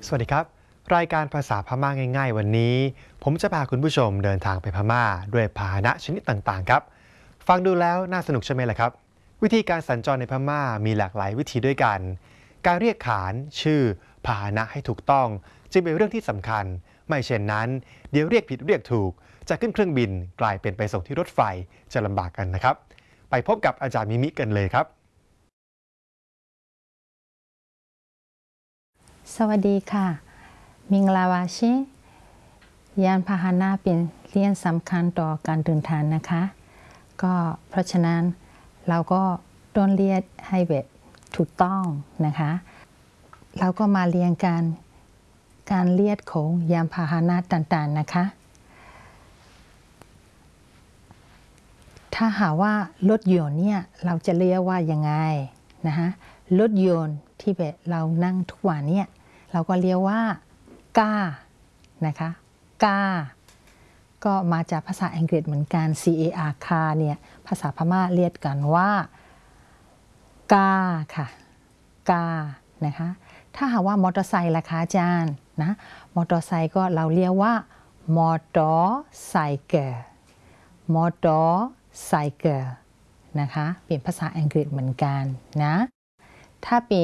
สวัสดีครับรายการภาษาพม่าง่ายๆวันนี้ผมจะพาคุณผู้ชมเดินทางไปพม่าด้วยพาหนะชนิดต่างๆครับฟังดูแล้วน่าสนุกใช่ไหมล่ะครับวิธีการสัญจรในพม่ามีหลากหลายวิธีด้วยกันการเรียกขานชื่อพาหนะให้ถูกต้องจึงเป็นเรื่องที่สำคัญไม่เช่นนั้นเดี๋ยวเรียกผิดเรียกถูกจะขึ้นเครื่องบินกลายเป็นไปส่งที่รถไฟจะลำบากกันนะครับไปพบกับอาจารย์มิมิกันเลยครับสวัสดีค่ะมิงลาวาชิยานพาหนะเป็นเรื่องสำคัญต่อการเดินทางนะคะก็เพราะฉะนั้นเราก็ต้องเรียกให้แบบถูกต้องนะคะเราก็มาเรียนการเรียกของยานพาหนะต่างๆนะคะถ้าหากว่ารถยนต์เนี่ยเราจะเรียกว่ายังไงนะคะรถยนต์ที่แบบเรานั่งทุกวันเนี่ยเราก็เรียกว่าก้านะคะก้าก็มาจากภาษาอังกฤษเหมือนกัน car car เนี่ยภาษาพม่าเรียกกันว่ากาค่ะกานะคะถ้าหากว่ามอเตอร์ไซค์ล่ะคะอาจารย์นะมอเตอร์ไซค์ก็เราเรียกว่ามอเตอร์ไซค์มอเตอร์ไซค์นะคะเป็นภาษาอังกฤษเหมือนกันนะถ้าเป็น